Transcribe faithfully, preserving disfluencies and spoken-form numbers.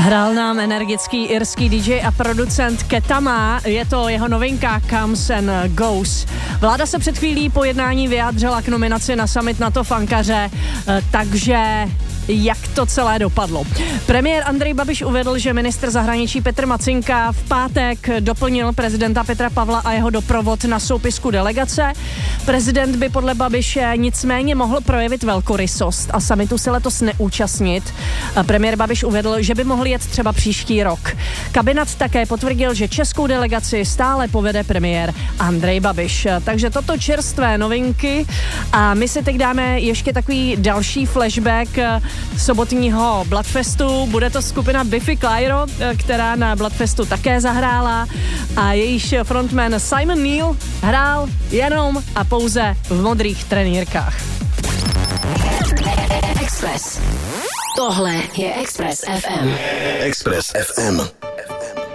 Hrál nám energický irský D J a producent Ketama, je to jeho novinka Comes and Goes. Vláda se před chvílí po jednání vyjádřila k nominaci na summit NATO v Ankaře, takže jak to celé dopadlo. Premiér Andrej Babiš uvedl, že ministr zahraničí Petr Macinka v pátek doplnil prezidenta Petra Pavla a jeho doprovod na soupisku delegace. Prezident by podle Babiše nicméně mohl projevit velkorysost a summitu se letos neúčastnit. Premiér Babiš uvedl, že by mohl jet třeba příští rok. Kabinet také potvrdil, že českou delegaci stále povede premiér Andrej Babiš. Takže toto čerstvé novinky a my si teď dáme ještě takový další flashback sobotního Bloodfestu. Bude to skupina Biffy Clyro, která na Bloodfestu také zahrála a jejíž frontman Simon Neil hrál jenom a pouze v modrých trenýrkách. Express. Tohle je Express F M. Express F M.